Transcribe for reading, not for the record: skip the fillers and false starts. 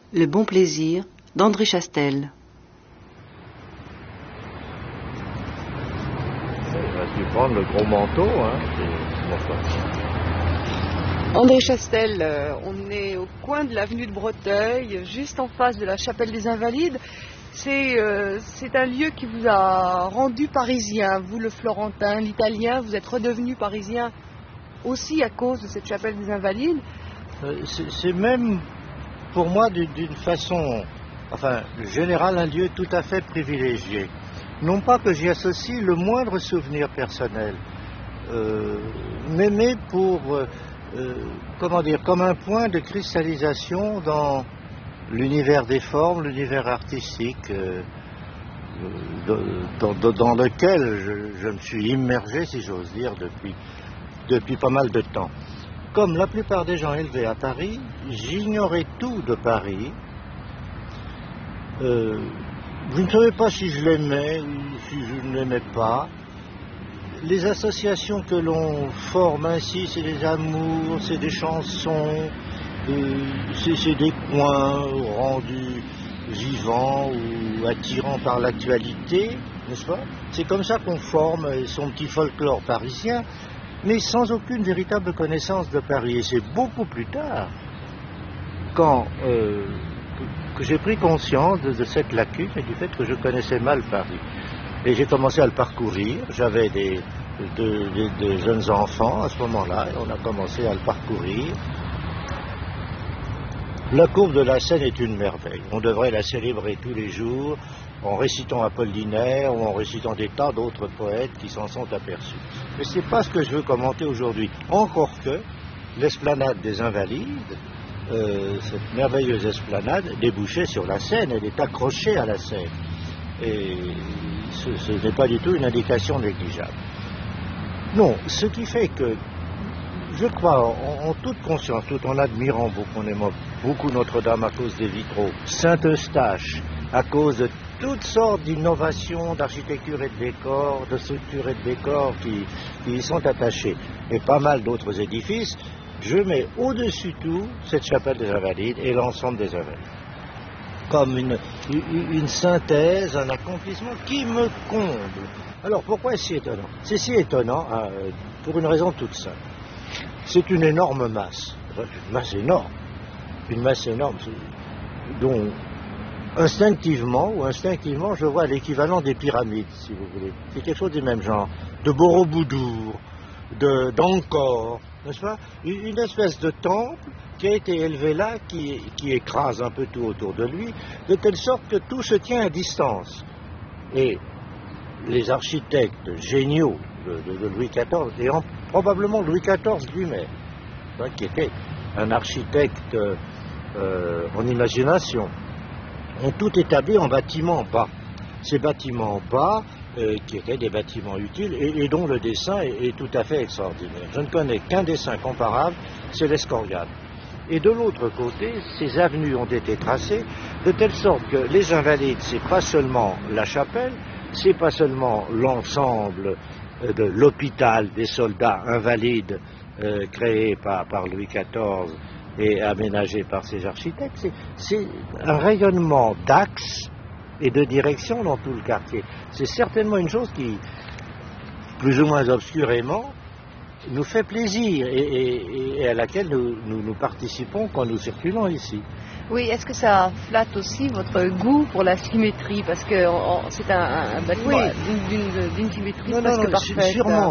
Le bon plaisir d'André Chastel. On va dû prendre le gros manteau, hein. André Chastel, on est au coin de l'avenue de Breteuil, juste en face de la chapelle des Invalides. C'est un lieu qui vous a rendu parisien, vous le Florentin, l'Italien, vous êtes redevenu parisien aussi à cause de cette chapelle des Invalides. C'est même pour moi d'une façon, générale, un lieu tout à fait privilégié. Non pas que j'y associe le moindre souvenir personnel, mais pour, comme un point de cristallisation dans l'univers des formes, l'univers artistique, dans lequel je me suis immergé, si j'ose dire, depuis pas mal de temps. Comme la plupart des gens élevés à Paris, j'ignorais tout de Paris. Je ne savais pas si je l'aimais ou si je ne l'aimais pas. Les associations que l'on forme ainsi, c'est des amours, c'est des chansons, c'est des coins rendus vivants ou attirants par l'actualité, n'est-ce pas? C'est comme ça qu'on forme son petit folklore parisien, mais sans aucune véritable connaissance de Paris. Et c'est beaucoup plus tard, que j'ai pris conscience de cette lacune et du fait que je connaissais mal Paris. Et j'ai commencé à le parcourir. J'avais des jeunes enfants à ce moment-là, et on a commencé à le parcourir. La courbe de la Seine est une merveille. On devrait la célébrer tous les jours en récitant Apollinaire ou en récitant des tas d'autres poètes qui s'en sont aperçus. Mais ce n'est pas ce que je veux commenter aujourd'hui. Encore que l'esplanade des Invalides, cette merveilleuse esplanade, débouchait sur la Seine, elle est accrochée à la Seine. Et ce n'est pas du tout une indication négligeable. Non, ce qui fait que je crois, en toute conscience, tout en admirant beaucoup, on aime beaucoup Notre-Dame à cause des vitraux, Saint-Eustache à cause de toutes sortes d'innovations d'architecture et de décor, de structure et de décor qui y sont attachés, et pas mal d'autres édifices, je mets au-dessus tout cette chapelle des Invalides et l'ensemble des Invalides. Comme une synthèse, un accomplissement qui me comble. Alors pourquoi est-ce si étonnant? C'est si étonnant pour une raison toute simple. C'est une énorme masse, une masse énorme, dont instinctivement je vois l'équivalent des pyramides, si vous voulez. C'est quelque chose du même genre, de Borobudur, d'Angkor, n'est-ce pas? Une espèce de temple qui a été élevé là, qui écrase un peu tout autour de lui, de telle sorte que tout se tient à distance. Et les architectes géniaux de Louis XIV, et probablement Louis XIV lui-même, qui était un architecte en imagination, ont tout établi en bâtiments bas. Ces bâtiments bas, qui étaient des bâtiments utiles et dont le dessin est tout à fait extraordinaire. Je ne connais qu'un dessin comparable, c'est l'Escorial. Et de l'autre côté, ces avenues ont été tracées de telle sorte que les Invalides, c'est pas seulement la chapelle, c'est pas seulement l'ensemble de l'hôpital des soldats invalides créé par Louis XIV et aménagé par ses architectes, c'est un rayonnement d'axe et de direction dans tout le quartier. C'est certainement une chose qui, plus ou moins obscurément, nous fait plaisir et à laquelle nous participons quand nous circulons ici. Oui, est-ce que ça flatte aussi votre goût pour la symétrie? Parce que c'est un bâtiment d'une symétrie presque parfaite. Sûrement.